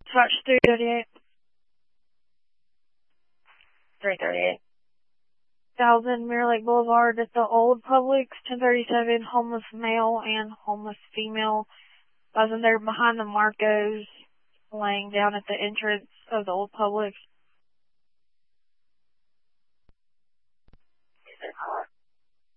Dispatch 338. 338. 1000 Mirror Lake Boulevard at the Old Publix, 1037, homeless male and homeless female. I was in there behind the Marcos, laying down at the entrance of the Old Publix.